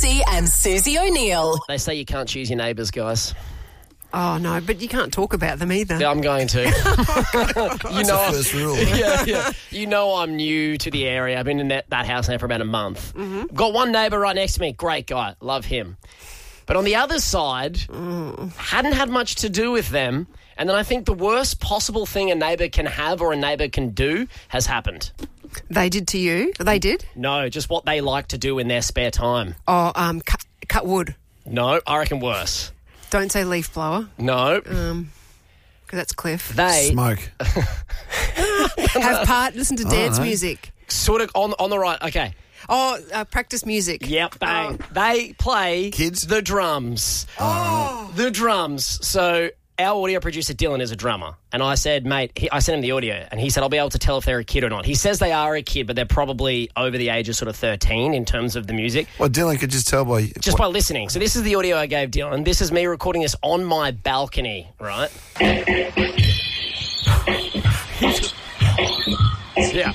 Marsey and Susie O'Neill. They say you can't choose your neighbours, guys. Oh, no, but you can't talk about them either. Yeah, I'm going to. That's the first rule. Yeah. You know I'm new to the area. I've been in that house now for about a month. Mm-hmm. Got one neighbour right next to me. Great guy. Love him. But on the other side, hadn't had much to do with them. And then I think the worst possible thing a neighbour can have or a neighbour can do has happened. They did to you? They did? No, just what they like to do in their spare time. Oh, cut wood. No, I reckon worse. Don't say leaf blower. No. Because that's Cliff. They Smoke. Listen to dance music. sort of on the right. Okay. Oh, practice music. Yep, bang. They play the drums. Oh. The drums. So our audio producer, Dylan, is a drummer. And I said, mate, I sent him the audio, and he said, I'll be able to tell if they're a kid or not. He says they are a kid, but they're probably over the age of sort of 13 in terms of the music. Well, Dylan could just tell by... Just by listening. So this is the audio I gave Dylan. This is me recording this on my balcony, right? Yeah.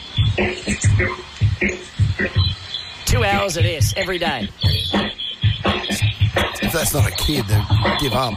2 hours of this every day. If that's not a kid, then give up.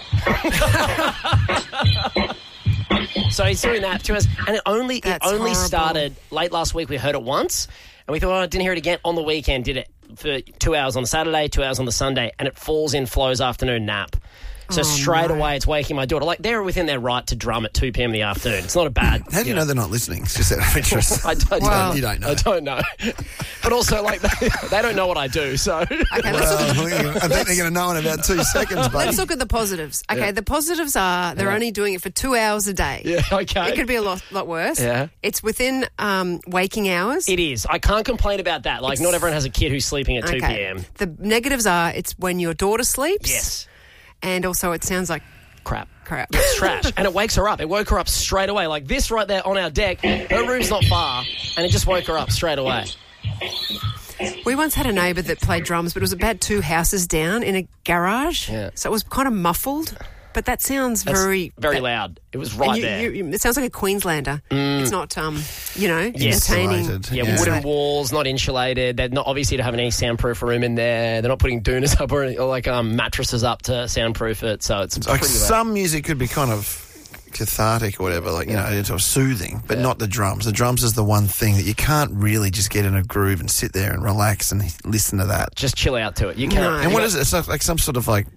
So he's doing that to us, and it only horrible. started late last week. We heard it once, and we thought, I didn't hear it again on the weekend. Did it for 2 hours on the Saturday, 2 hours on the Sunday, and it falls in Flo's afternoon nap. So straight away, it's waking my daughter. Like, they're within their right to drum at 2 p.m. in the afternoon. It's not a bad... How do you know they're not listening? It's just out of interest. I don't know. You don't know. I don't know. But also, like, they don't know what I do, so... Okay, I think they're going to know in about 2 seconds, buddy. let's look at the positives. Okay, the positives are they're only doing it for 2 hours a day. Yeah, okay. It could be a lot worse. Yeah. It's within waking hours. It is. I can't complain about that. Like, not everyone has a kid who's sleeping at 2 p.m. The negatives are it's when your daughter sleeps. Yes. And also it sounds like Crap. It's trash. And it wakes her up. It woke her up straight away. Like this right there on our deck. Her room's not far. And it just woke her up straight away. We once had a neighbour that played drums, but it was about 2 houses down in a garage. Yeah. So it was kind of muffled. But that sounds That's very loud. It was right there. It sounds like a Queenslander. It's not, entertaining. Insulated. Yeah, wooden walls, not insulated. They're not obviously to have any soundproof room in there. They're not putting doonas up or like mattresses up to soundproof it. So it's Like pretty some music could be kind of cathartic or whatever, like, it's sort of soothing, but not the drums. The drums is the one thing that you can't really just get in a groove and sit there and relax and listen to that. Just chill out to it. You can't. No. And what is it? It's like some sort of like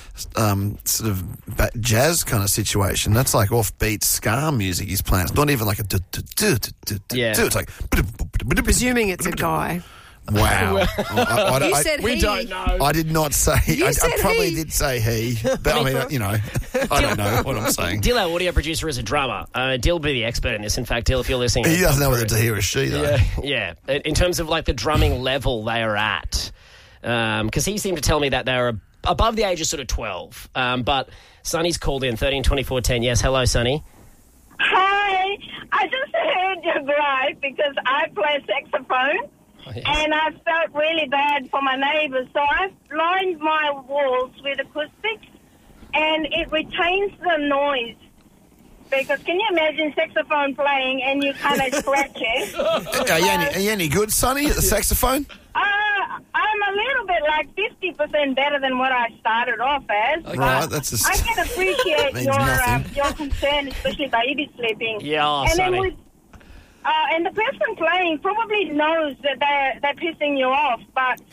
jazz kind of situation. That's like offbeat ska music he's playing. It's not even like a It's like Presuming it's a guy. wow. You said we he. don't know. I did not say. I said probably he. did say he, but I mean, I don't know what I'm saying. Dill, our audio producer, is a drummer. Dill will be the expert in this. In fact, Dill, if you're listening... He doesn't know whether it's a he or a she, though. Yeah. In terms of, like, the drumming level they are at. Because he seemed to tell me that they were above the age of sort of 12. But Sonny's called in, 13 24 10. Yes, hello, Sonny. Hi. I just heard your gripe because I play saxophone. Oh, yes. And I felt really bad for my neighbours, so I've lined my walls with acoustics, and it retains the noise. Because can you imagine saxophone playing and you kind of scratch it? Are you any good, Sonny, at the saxophone? I'm a little bit like 50% better than what I started off as. Okay. Right, that's I can appreciate means nothing. your concern, especially baby sleeping. Yeah, and Sonny. then and the person playing probably knows that they're pissing you off, but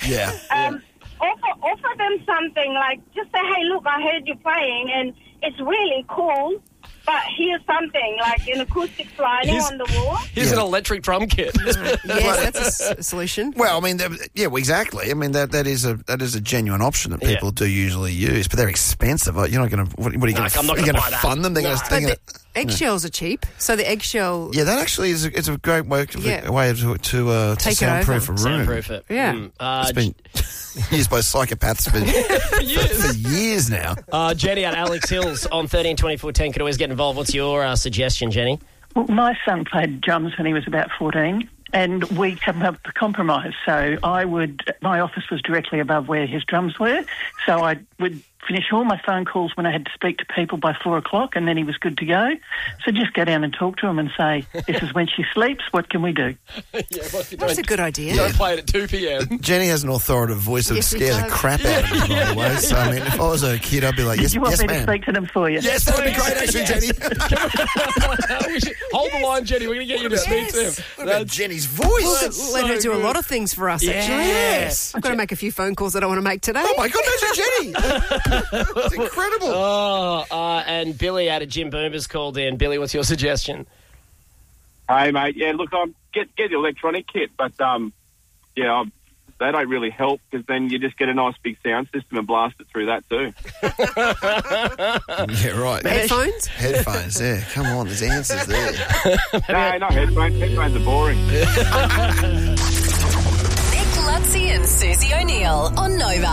offer them something like, just say, hey, look, I heard you playing, and it's really cool, but here's something, like an acoustic sliding on the wall. Here's an electric drum kit. Yes, that's a solution. Well, I mean, exactly. I mean, that is a genuine option that people do usually use, but they're expensive. You're not going to. What are you going to? I'm not going gonna to buy fund them? They're going to. Eggshells are cheap, so the eggshell... Yeah, that actually is a great way to soundproof a room. Soundproof it. Yeah. It's been used by psychopaths for years now. Jenny at Alex Hills on 13 24 10 could always get involved. What's your suggestion, Jenny? Well, my son played drums when he was about 14, and we came up with a compromise. So my office was directly above where his drums were, so I would finish all my phone calls when I had to speak to people by 4 o'clock, and then he was good to go. So just go down and talk to him and say, this is when she sleeps, what can we do? That's a good idea. Don't play it at 2 p.m. Jenny has an authoritative voice that would scare the crap out of me, by the way. So, I mean, if I was a kid, I'd be like, yes, Do you want yes, me to ma'am. speak to them for you? Yes, that would be great, actually, Jenny. Hold the line, Jenny. We're going to get you to speak to him. What about Jenny's voice? Let her do a lot of things for us, actually. Yes. I've got to make a few phone calls that I want to make today. Oh, my God, imagine Jenny. It's incredible. And Billy out of Jim Boomer's called in. Billy, what's your suggestion? Hey, mate. Yeah, look, get the electronic kit, but they don't really help because then you just get a nice big sound system and blast it through that too. Yeah, right. Headphones? Headphones, yeah. Come on, there's answers there. No, not headphones. Headphones are boring. Nick Lutzi and Susie O'Neill on Nova.